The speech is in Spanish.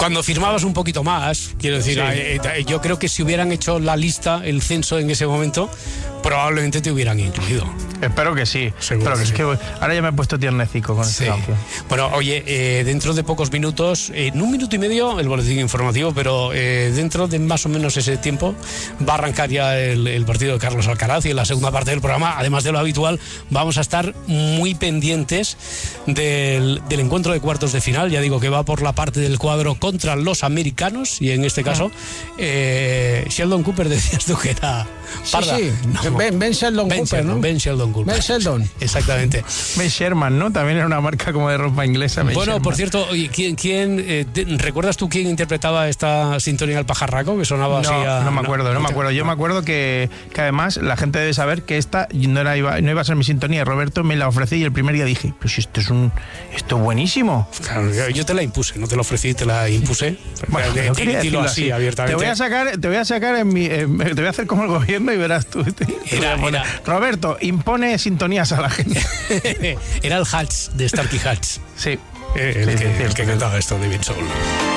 cuando firmabas un poquito más, quiero decir, yo creo que si hubieran hecho la lista, el censo en ese momento, probablemente te hubieran incluido. Espero que sí. Seguro que sí. Es que ahora ya me he puesto tiernecico con esta canción. Bueno, oye, dentro de pocos minutos, en 1 minuto y medio, el boletín informativo, pero dentro de más o menos ese tiempo va a arrancar ya el partido de Carlos Alcaraz, y en la segunda parte del programa, además de lo habitual, vamos a estar muy pendientes del encuentro de cuartos de final. Ya digo que va por la parte del cuadro contra los americanos, y en este caso Sheldon Cooper, decías tú que era parda. Sí. No. Ben Sheldon Cooper, ¿no? Ben Sheldon Cooper. Ben Sheldon. Exactamente. Ben Sherman, ¿no? También era una marca como de ropa inglesa. Ben Bueno, Sherman. por cierto, ¿recuerdas tú quién interpretaba esta sintonía al pajarraco que sonaba así? No me acuerdo. Yo me acuerdo que además la gente debe saber que esta no iba a ser mi sintonía. Roberto me la ofreció y el primer día dije, pues si esto es buenísimo. Claro, yo te la impuse, no te la ofrecí, te la impuse. Bueno, no quería Dilo decirlo así, abiertamente. Te voy a sacar te voy a hacer como el gobierno y verás tú. Roberto, impone sintonías a la gente. Era el Hatch de Starkey Hatch. Sí. El que cantaba esto de Ben Soul.